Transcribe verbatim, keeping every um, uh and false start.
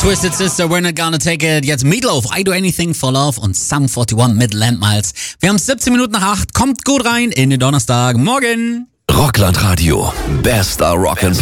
Twisted Sister, We're Not Gonna Take It. Jetzt Meatloaf, I Do Anything for Love und Sum einundvierzig mit Landmiles. Wir haben siebzehn Minuten nach acht. Kommt gut rein in den Donnerstag. Morgen. Rockland Radio. Bester Rock'n'Roll.